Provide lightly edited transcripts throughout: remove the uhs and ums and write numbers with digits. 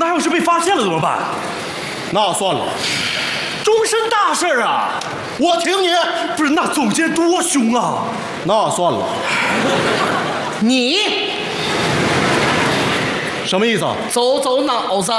那要是被发现了怎么办？ 那算了， 终身大事啊！ 我挺你。 不是，那总监多凶啊！ 那算了， 你什么意思啊？ 走脑子。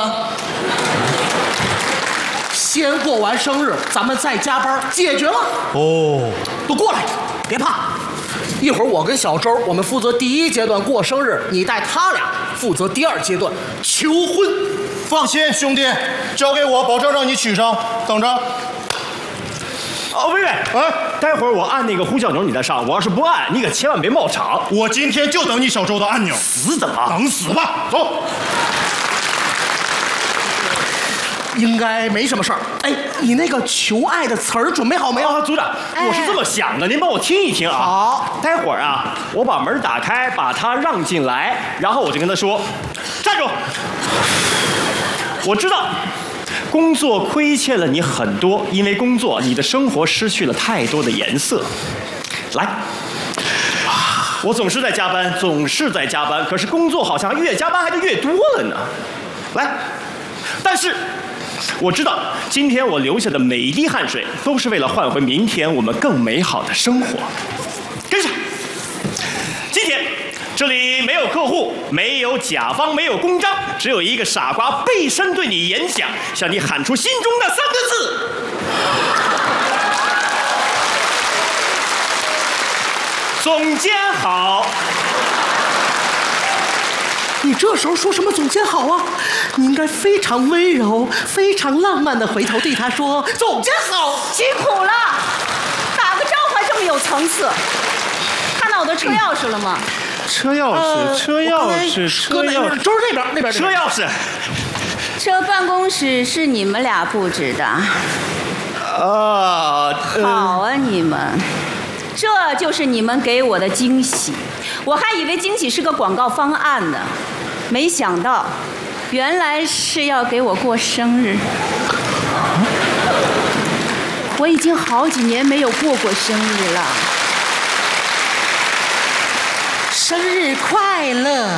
先过完生日，咱们再加班，解决了。 哦， 都过来，别怕。一会儿我跟小周，我们负责第1阶段过生日，你带他俩负责第2阶段求婚。 放心，兄弟，交给我，保证让你娶上。等着。 哦，喂，待会儿我按那个呼叫钮，你再上。我要是不按，你可千万别冒场。 我今天就等你小周的按钮。 死等啊！ 等死吧，走。 应该没什么事儿。哎，你那个求爱的词儿准备好没有？ 组长，我是这么想的，您帮我听一听啊。 好， 待会儿啊，我把门打开，把他让进来，然后我就跟他说：“站住！我知道，工作亏欠了你很多，因为工作，你的生活失去了太多的颜色。来。”我总是在加班，可是工作好像越加班还就越多了呢。来，但是我知道，今天我流下的每一滴汗水，都是为了换回明天我们更美好的生活。跟上。今天这里没有客户，没有甲方，没有公章，只有一个傻瓜背身对你演讲，向你喊出心中的3个字。总监好。 你这时候说什么总监好啊？你应该非常温柔、非常浪漫的回头对他说：“总监好， 辛苦了，打个招呼还这么有层次。看到我的车钥匙了吗？ 车钥匙， 搁那边，就是那边。 车钥匙。 这办公室是你们俩布置的。好啊，你们。这就是你们给我的惊喜，我还以为惊喜是个广告方案呢，没想到，原来是要给我过生日。我已经好几年没有过生日了。 生日快乐！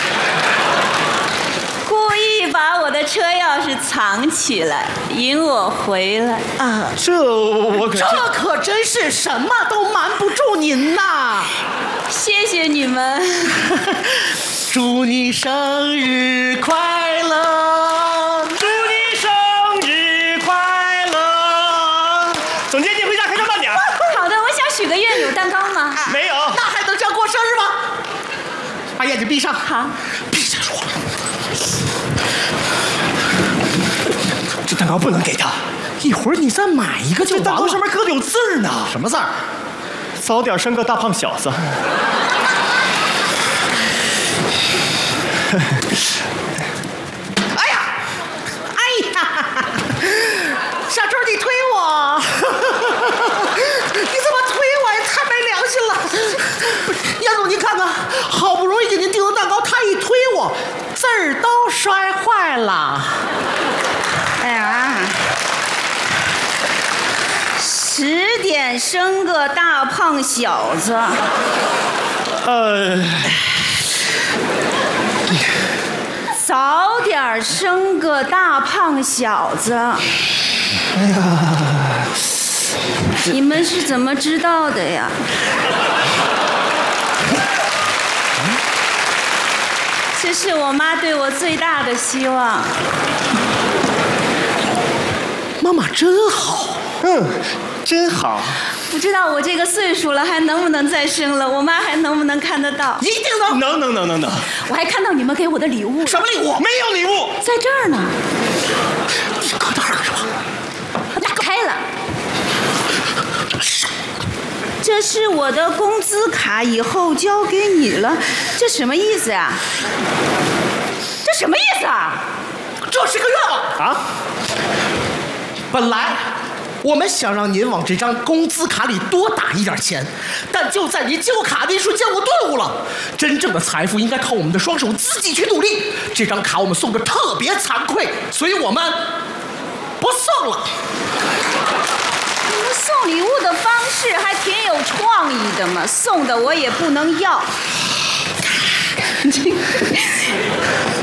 故意把我的车钥匙藏起来，引我回来啊！ 这可真是什么都瞒不住您呐！ 谢谢你们。 祝你生日快乐！ 祝你生日快乐！总监，你回家开车慢点。 好的，我想许个愿，有蛋糕吗？ 没有。 那还能叫过生日吗？把眼睛闭上。 好。 闭上说。 这蛋糕不能给他。 一会儿你再买一个就完了。 这蛋糕上面刻的有字呢。 什么字儿？ 早点生个大胖小子。 哎呀！小周，你推我！你怎么推我呀？太没良心了！杨总，您看看，好不容易给您订的蛋糕，他一推我，字儿都摔坏了。 哎呀！10点生个大胖小子。早点生个大胖小子。哎呀！你们是怎么知道的呀？这是我妈对我最大的希望。 妈妈真好。 真好。 不知道我这个岁数了还能不能再生了，我妈还能不能看得到？ 一定能。 能。 我还看到你们给我的礼物。 什么礼物？ 没有礼物， 在这儿呢。 你搁哪儿干什么？ 我打开了。这是我的工资卡，以后交给你了。这什么意思呀？这什么意思啊？ 这是个愿望啊！本来我们想让您往这张工资卡里多打一点钱，但就在您救卡的一瞬间，我顿悟了。真正的财富应该靠我们的双手自己去努力。这张卡我们送的特别惭愧，所以我们不送了。 你们送礼物的方式还挺有创意的嘛，送的我也不能要。